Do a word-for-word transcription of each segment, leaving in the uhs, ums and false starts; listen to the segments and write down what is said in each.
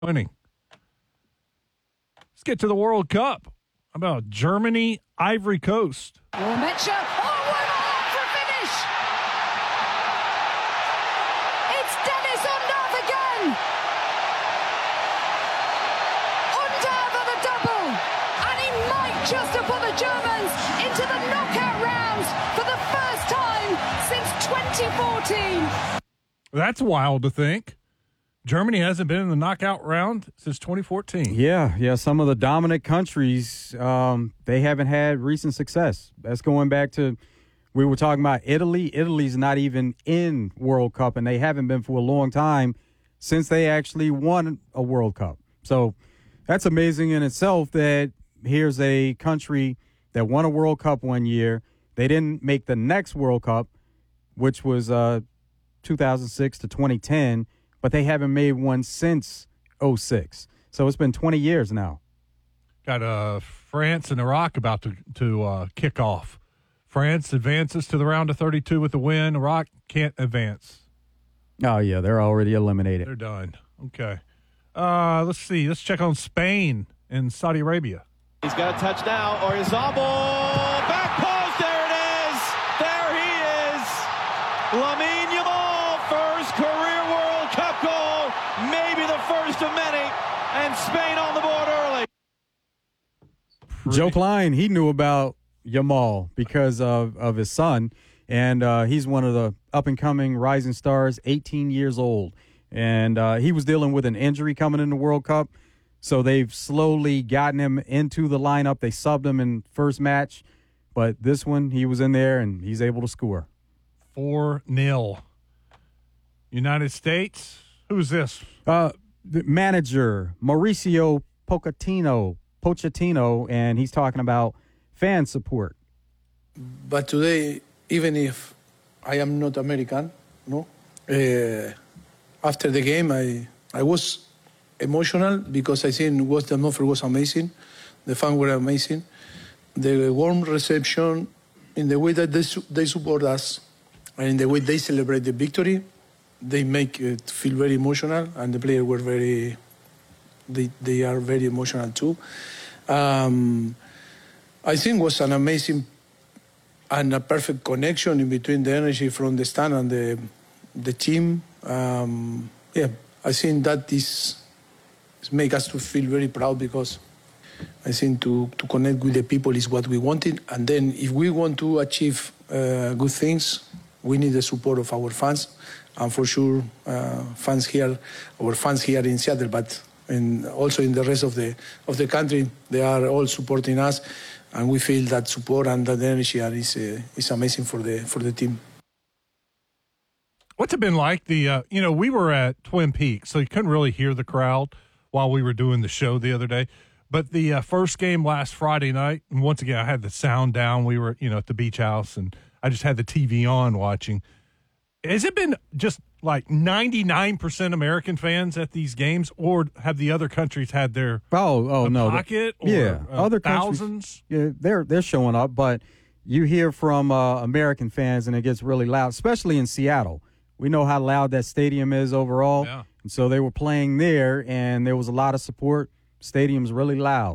Winning. Let's get to the World Cup. How about Germany, Ivory Coast? Oh, Mitchell. Oh, what a lot for a finish. It's Dennis Undav again. Undav for the double. And he might just have put the Germans into the knockout rounds for the first time since twenty fourteen. That's wild to think. Germany hasn't been in the knockout round since twenty fourteen. Yeah, yeah. Some of the dominant countries, um, they haven't had recent success. That's going back to, we were talking about Italy. Italy's not even in World Cup, and they haven't been for a long time since they actually won a World Cup. So that's amazing in itself that here's a country that won a World Cup one year. They didn't make the next World Cup, which was uh, two thousand six to twenty ten. But they haven't made one since oh six. So it's been twenty years now. Got uh, France and Iraq about to, to uh, kick off. France advances to the round of thirty-two with the win. Iraq can't advance. Oh, yeah, they're already eliminated. They're done. Okay. Uh, let's see. Let's check on Spain and Saudi Arabia. He's got a touch now. Oyarzabal. Back post. There it is. There he is. Lamine Yamal, first career World Cup goal, maybe the first of many, and Spain on the board early. Pretty. Joe Klein, he knew about Yamal because of, of his son, and uh, he's one of the up-and-coming rising stars, eighteen years old. And uh, he was dealing with an injury coming in the World Cup, so they've slowly gotten him into the lineup. They subbed him in first match, but this one, he was in there, and he's able to score. four nil. United States. Who's this? Uh, the manager, Mauricio Pochettino, Pochettino, and he's talking about fan support. But today, even if I am not American, no, uh, after the game, I, I was emotional because I think what the offer was amazing. The fans were amazing. The warm reception in the way that they, they support us and in the way they celebrate the victory, they make it feel very emotional, and the players were very, they, they are very emotional too. Um, I think it was an amazing and a perfect connection in between the energy from the stand and the the team. Um, yeah, I think that is make us to feel very proud because I think to, to connect with the people is what we wanted. And then if we want to achieve uh, good things, we need the support of our fans. And for sure, uh, fans here, our fans here in Seattle, but in, also in the rest of the of the country, they are all supporting us, and we feel that support and that energy is uh, is amazing for the for the team. What's it been like? The uh, you know, we were at Twin Peaks, so you couldn't really hear the crowd while we were doing the show the other day. But the uh, first game last Friday night, and once again, I had the sound down. We were, you know, at the beach house, and I just had the T V on watching. Has it been just like ninety-nine percent American fans at these games, or have the other countries had their oh oh no pocket? Or, yeah, uh, other thousands. Countries, yeah, they're they're showing up, but you hear from uh, American fans, and it gets really loud, especially in Seattle. We know how loud that stadium is overall, yeah. And so they were playing there, and there was a lot of support. Stadium's really loud.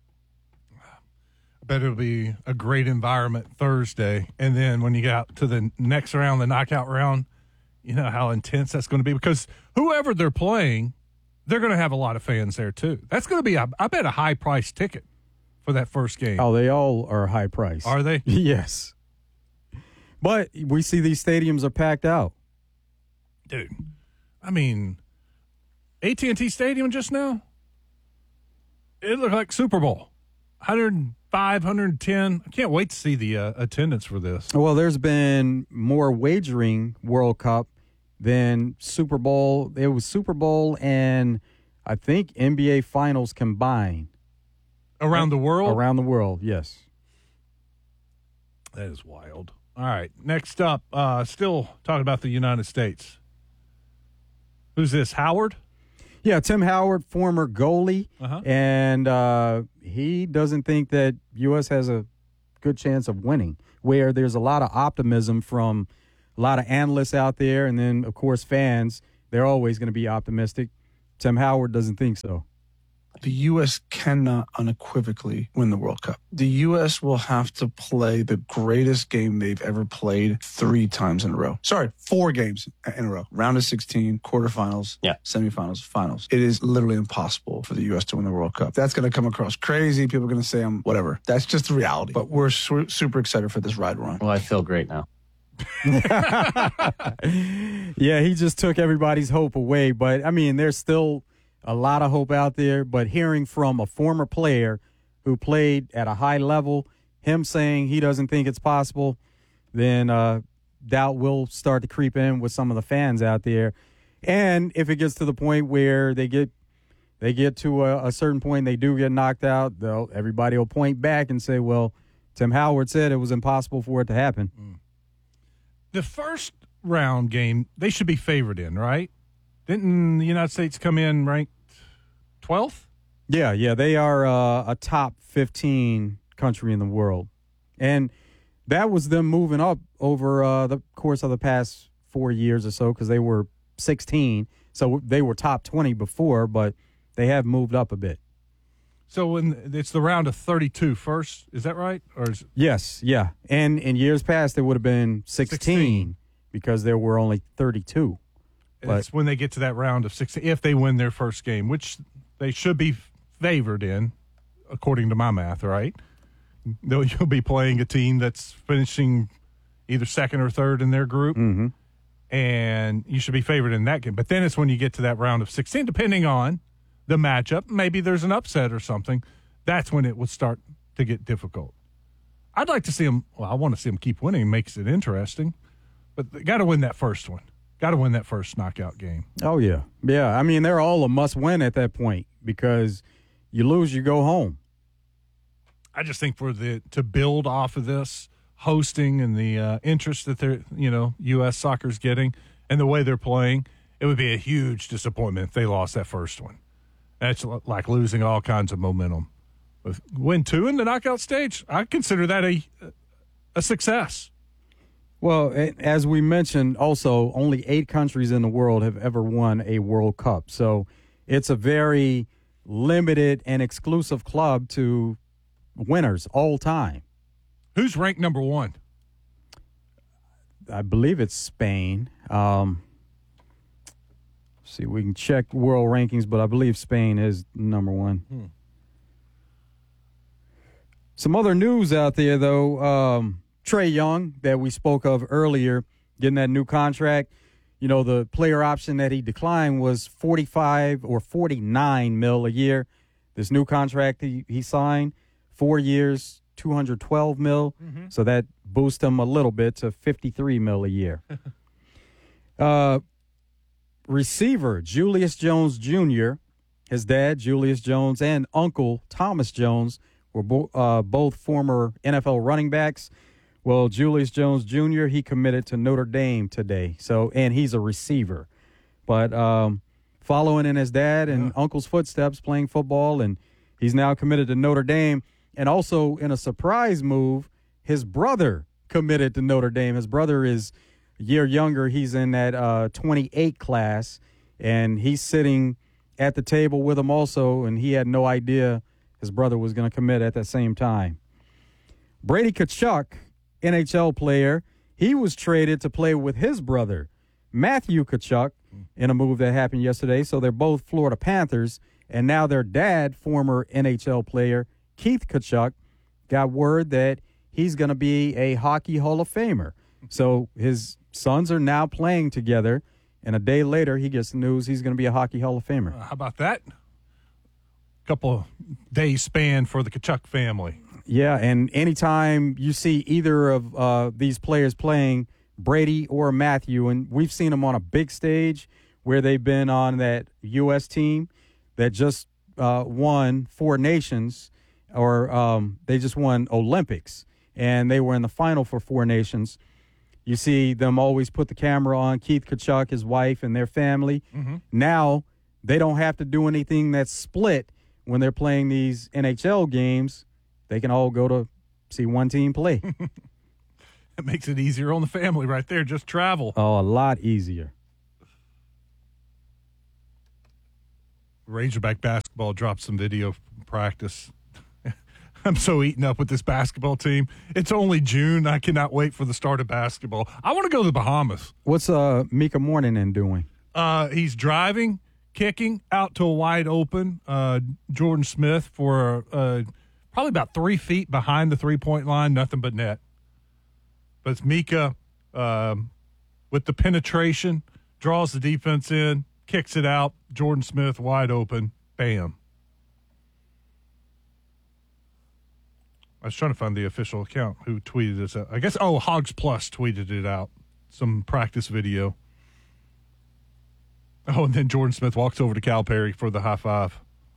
I bet it'll be a great environment Thursday. And then when you get out to the next round, the knockout round, you know how intense that's going to be. Because whoever they're playing, they're going to have a lot of fans there too. That's going to be, a, I bet, a high-priced ticket for that first game. Oh, they all are high priced. Are they? Yes. But we see these stadiums are packed out. Dude, I mean, A T and T Stadium just now, it looked like Super Bowl. one hundred five, one hundred ten. I can't wait to see the uh, attendance for this. Well, there's been more wagering World Cup than Super Bowl. It was Super Bowl and I think N B A Finals combined. Around the world? Around the world, yes. That is wild. All right, next up, uh, still talking about the United States. Who's this, Howard? Yeah, Tim Howard, former goalie, uh-huh. and uh, he doesn't think that U S has a good chance of winning, where there's a lot of optimism from a lot of analysts out there, and then, of course, fans. They're always going to be optimistic. Tim Howard doesn't think so. The U S cannot unequivocally win the World Cup. The U S will have to play the greatest game they've ever played three times in a row. Sorry, four games in a row. Round of sixteen, quarterfinals, yeah. semifinals, finals. It is literally impossible for the U S to win the World Cup. That's going to come across crazy. People are going to say I'm whatever. That's just the reality. But we're su- super excited for this ride we're on. Well, I feel great now. Yeah, he just took everybody's hope away. But, I mean, there's still a lot of hope out there, but hearing from a former player who played at a high level, him saying he doesn't think it's possible, then uh, doubt will start to creep in with some of the fans out there. And if it gets to the point where they get they get to a, a certain point, they do get knocked out, they'll everybody will point back and say, well, Tim Howard said it was impossible for it to happen. Mm. The first round game, they should be favored in, right? Didn't the United States come in ranked twelfth? Yeah, yeah. They are uh, a top fifteen country in the world. And that was them moving up over uh, the course of the past four years or so because they were sixteen. So they were top twenty before, but they have moved up a bit. So when it's the round of thirty-two first, is that right? Or is Yes, yeah. And in years past, it would have been sixteen, sixteen. Because there were only thirty-two. It's but, when they get to that round of sixteen, if they win their first game, which they should be favored in, according to my math, right? They'll, you'll be playing a team that's finishing either second or third in their group, mm-hmm. and you should be favored in that game. But then it's when you get to that round of sixteen, depending on the matchup, maybe there's an upset or something, that's when it would start to get difficult. I'd like to see them, well, I want to see them keep winning. It makes it interesting, but they got to win that first one. Got to win that first knockout game. Oh, yeah. Yeah, I mean, they're all a must-win at that point because you lose, you go home. I just think for the to build off of this hosting and the uh, interest that they're, you know, U S soccer's getting and the way they're playing, it would be a huge disappointment if they lost that first one. That's like losing all kinds of momentum. With win two in the knockout stage, I consider that a a success. Well, as we mentioned, also, only eight countries in the world have ever won a World Cup. So it's a very limited and exclusive club to winners all time. Who's ranked number one? I believe it's Spain. Um, see, we can check world rankings, but I believe Spain is number one. Hmm. Some other news out there, though. Um, Trae Young, that we spoke of earlier, getting that new contract. You know, the player option that he declined was forty-five or forty-nine mil a year. This new contract he, he signed, four years, two hundred twelve mil. Mm-hmm. So that boosts him a little bit to fifty-three mil a year. uh, receiver Julius Jones Junior, his dad, Julius Jones, and uncle Thomas Jones were bo- uh, both former N F L running backs. Well, Julius Jones Junior, he committed to Notre Dame today. So, and he's a receiver. But um, following in his dad and yeah. uncle's footsteps, playing football, and he's now committed to Notre Dame. And also, in a surprise move, his brother committed to Notre Dame. His brother is a year younger. He's in that uh, twenty-eight class, and he's sitting at the table with him also, and he had no idea his brother was going to commit at the same time. Brady Tkachuk, N H L player, he was traded to play with his brother, Matthew Tkachuk, in a move that happened yesterday. So they're both Florida Panthers, and now their dad, former N H L player, Keith Tkachuk, got word that he's going to be a Hockey Hall of Famer. So his sons are now playing together, and a day later he gets the news he's going to be a Hockey Hall of Famer. Uh, how about that? Couple days span for the Tkachuk family. Yeah, and anytime you see either of uh, these players playing, Brady or Matthew, and we've seen them on a big stage where they've been on that U S team that just uh, won Four Nations, or um, they just won Olympics, and they were in the final for Four Nations. You see them always put the camera on Keith Tkachuk, his wife, and their family. Mm-hmm. Now they don't have to do anything that's split when they're playing these N H L games. They can all go to see one team play. It makes it easier on the family right there. Just travel. Oh, a lot easier. Razorback basketball dropped some video from practice. I'm so eaten up with this basketball team. It's only June. I cannot wait for the start of basketball. I want to go to the Bahamas. What's uh, Mika Mourning doing? Uh, he's driving, kicking out to a wide open uh, Jordan Smith for uh, probably about three feet behind the three-point line, nothing but net. But it's Mika um, with the penetration, draws the defense in, kicks it out, Jordan Smith wide open, bam. I was trying to find the official account who tweeted this out. I guess, oh, Hogs Plus tweeted it out. Some practice video. Oh, and then Jordan Smith walks over to Calipari for the high five.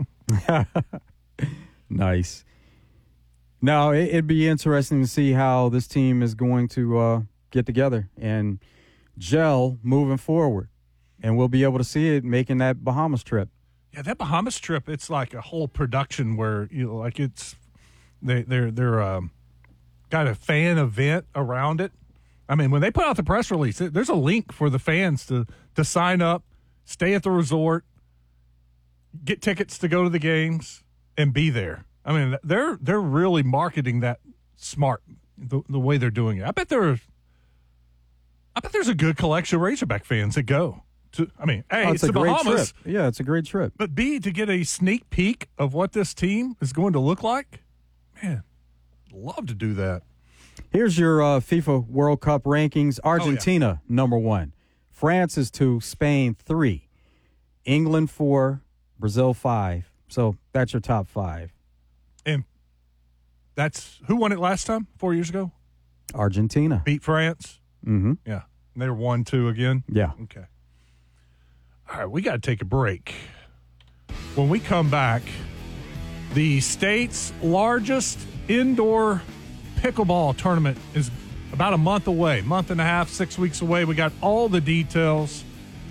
Nice. Now, it, it'd be interesting to see how this team is going to uh, get together and gel moving forward. And we'll be able to see it making that Bahamas trip. Yeah, that Bahamas trip, it's like a whole production where, you know, like it's, They, they're they're um, got a fan event around it. I mean, when they put out the press release, there's a link for the fans to, to sign up, stay at the resort, get tickets to go to the games, and be there. I mean, they're they're really marketing that smart the, the way they're doing it. I bet there, I bet there's a good collection of Razorback fans that go. To, I mean, A, oh, it's, it's a the great Bahamas. trip. Yeah, it's a great trip. But B, to get a sneak peek of what this team is going to look like. Man, love to do that. Here's your uh, FIFA World Cup rankings. Argentina, oh, yeah. number one. France is two. Spain, three. England, four. Brazil, five. So that's your top five. And that's who won it last time, four years ago? Argentina. Beat France? Mm-hmm. Yeah. And they're one, two again? Yeah. Okay. All right, we got to take a break. When we come back, the state's largest indoor pickleball tournament is about a month away, month and a half, six weeks away. We got all the details.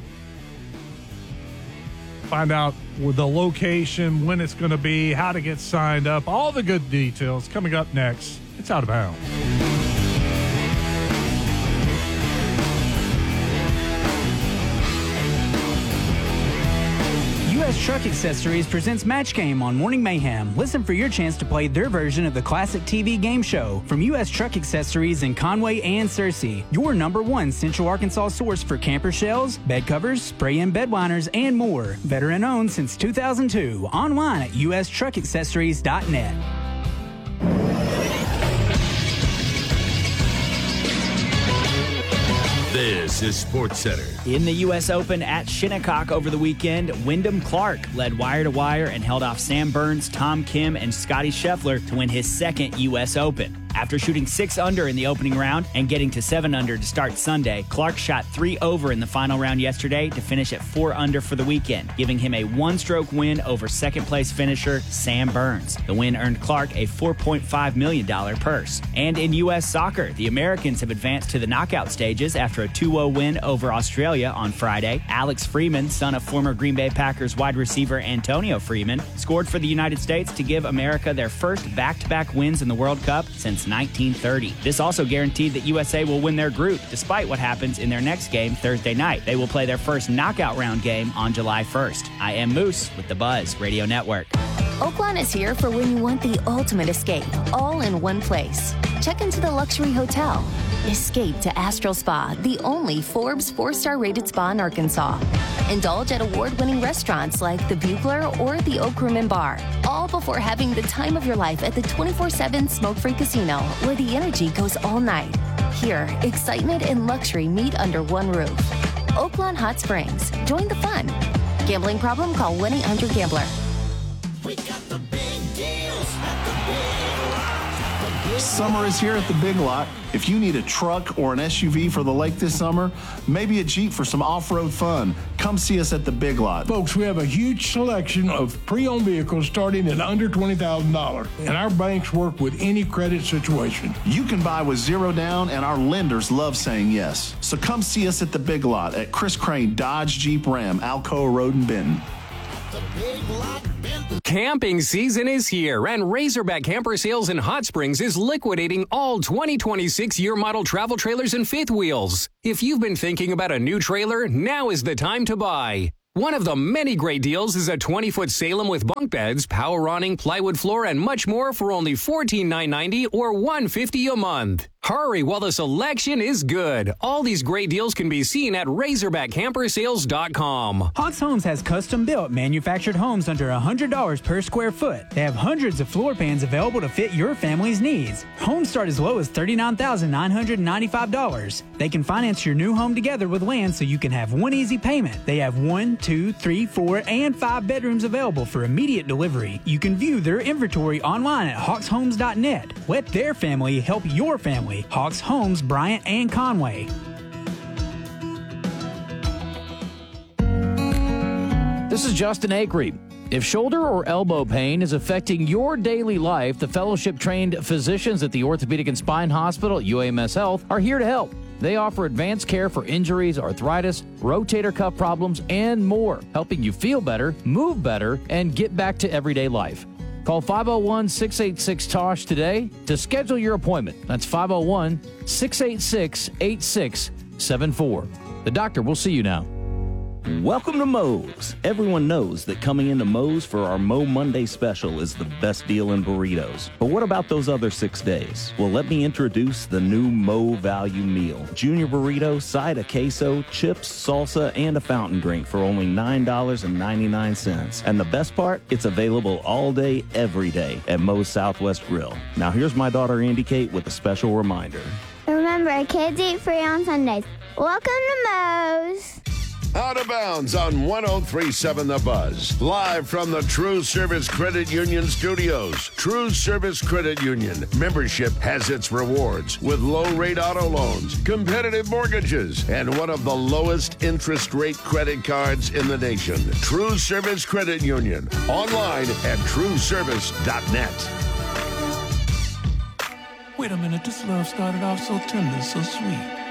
Find out the location, when it's going to be, how to get signed up, all the good details coming up next. It's Out of Bounds. U S Truck Accessories presents Match Game on Morning Mayhem. Listen for your chance to play their version of the classic T V game show from U S Truck Accessories in Conway and Searcy. Your number one Central Arkansas source for camper shells, bed covers, spray-in bed liners, and more. Veteran owned since two thousand two. Online at U S truck accessories dot net. This is Sports Center. In the U S Open at Shinnecock over the weekend, Wyndham Clark led wire-to-wire and held off Sam Burns, Tom Kim, and Scotty Scheffler to win his second U S Open. After shooting six under in the opening round and getting to seven under to start Sunday, Clark shot three over in the final round yesterday to finish at four under for the weekend, giving him a one-stroke win over second-place finisher Sam Burns. The win earned Clark a four point five million dollars purse. And in U S soccer, the Americans have advanced to the knockout stages after a two oh win over Australia on Friday. Alex Freeman, son of former Green Bay Packers wide receiver Antonio Freeman, scored for the United States to give America their first back-to-back wins in the World Cup since nineteen thirty. This also guaranteed that U S A will win their group, despite what happens in their next game Thursday night. They will play their first knockout round game on July first. I am Moose with the Buzz Radio Network. Oaklawn is here for when you want the ultimate escape, all in one place. Check into the luxury hotel. Escape to Astral Spa, the only Forbes four-star rated spa in Arkansas. Indulge at award-winning restaurants like the Bugler or the Oak Room and Bar, all before having the time of your life at the twenty-four seven smoke-free casino, where the energy goes all night. Here, excitement and luxury meet under one roof. Oaklawn Hot Springs. Join the fun. Gambling problem? Call one eight hundred gambler. We got the big deals at the Big Lot. Summer is here at the Big Lot. If you need a truck or an S U V for the lake this summer, maybe a Jeep for some off-road fun, come see us at the Big Lot. Folks, we have a huge selection of pre-owned vehicles starting at under twenty thousand dollars, and our banks work with any credit situation. You can buy with zero down, and our lenders love saying yes. So come see us at the Big Lot at Chris Crane Dodge Jeep Ram, Alcoa Road in Benton. The Big Lot. Camping season is here, and Razorback Camper Sales in Hot Springs is liquidating all twenty twenty-six year model travel trailers and fifth wheels. If you've been thinking about a new trailer, now is the time to buy. One of the many great deals is a twenty-foot Salem with bunk beds, power awning, plywood floor, and much more for only fourteen thousand nine hundred ninety dollars or one hundred fifty dollars a month. Hurry while the selection is good. All these great deals can be seen at Razorback Camper Sales dot com. Hawks Homes has custom-built manufactured homes under one hundred dollars per square foot. They have hundreds of floor pans available to fit your family's needs. Homes start as low as thirty-nine thousand nine hundred ninety-five dollars. They can finance your new home together with land so you can have one easy payment. They have one, two, three, four, and five bedrooms available for immediate delivery. You can view their inventory online at Hawks Homes dot net. Let their family help your family. Hawks Homes, Bryant and Conway. This is Justin Acree. If shoulder or elbow pain is affecting your daily life, the fellowship-trained physicians at the Orthopedic and Spine Hospital at U A M S Health are here to help. They offer advanced care for injuries, arthritis, rotator cuff problems, and more, helping you feel better, move better, and get back to everyday life. Call five oh one, six eight six, T O S H today to schedule your appointment. That's five oh one, six eight six, eight six seven four. The doctor will see you now. Welcome to Moe's. Everyone knows that coming into Moe's for our Mo Monday special is the best deal in burritos. But what about those other six days? Well, let me introduce the new Mo Value Meal. Junior burrito, side of queso, chips, salsa, and a fountain drink for only nine dollars and ninety-nine cents. And the best part, it's available all day, every day at Moe's Southwest Grill. Now here's my daughter Andy Kate with a special reminder. Remember, kids eat free on Sundays. Welcome to Moe's. Out of Bounds on one oh three point seven The Buzz. Live from the True Service Credit Union studios. True Service Credit Union. Membership has its rewards with low-rate auto loans, competitive mortgages, and one of the lowest interest rate credit cards in the nation. True Service Credit Union. Online at true service dot net. Wait a minute, this love started off so tender, so sweet.